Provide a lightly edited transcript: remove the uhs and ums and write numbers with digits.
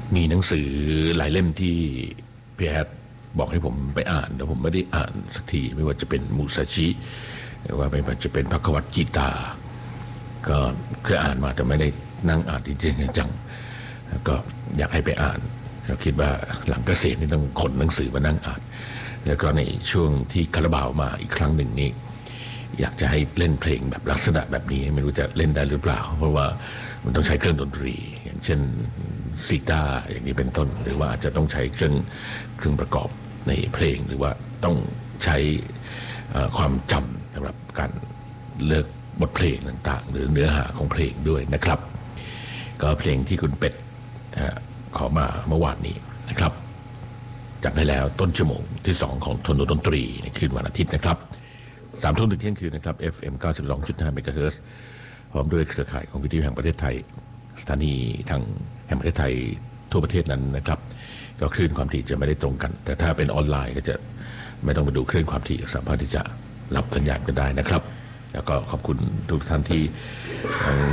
มีหนังสือหลายเล่มที่พี่แอดบอกให้ผมไปอ่านแต่ผมไม่ได้อ่านสักทีไม่ว่าจะเป็นมูซาชิหรือว่าไม่ว่าจะเป็นภควตกีตาก็เคยอ่านมาแต่ไม่ได้นั่งอ่านจริงๆจังก็อยากให้ไปอ่านเราคิดว่าหลังเกษียณนี่ต้องขนหนังสือมานั่งอ่านแล้วก็ในช่วงที่คาราบาวมาอีกครั้งหนึ่งนี้อยากจะให้เล่นเพลงแบบลักษณะแบบนี้ไม่รู้จะเล่นได้หรือเปล่าเพราะว่ามันต้องใช้เครื่องดนตรีอย่างเช่นซีตาร์อย่างนี้เป็นต้นหรือว่าอาจจะต้องใช้เครื่องประกอบในเพลงหรือว่าต้องใช้ความจำสำหรับการเลือกบทเพลงต่างๆหรือเนื้อหาของเพลงด้วยนะครับก็เพลงที่คุณเป็ดขอมาเมื่อวานนี้นะครับจากได้แล้วต้นชั่วโมงที่2ของทนดนตรีในคืนวันอาทิตย์นะครับ3 ทุ่มถึงเที่ยงคืนนะครับ FM 92.5 เมกะเฮิรตซ์พร้อมด้วยเครือข่ายของวิทยุแห่งประเทศไทยสถานีทางแห่งประเทศไทยทั่วประเทศนั้นนะครับก็คลื่นความถี่จะไม่ได้ตรงกันแต่ถ้าเป็นออนไลน์ก็จะไม่ต้องไปดูคลื่นความถี่สามารถที่จะรับสัญญาณกันได้นะครับแล้วก็ขอบคุณทุกท่านที่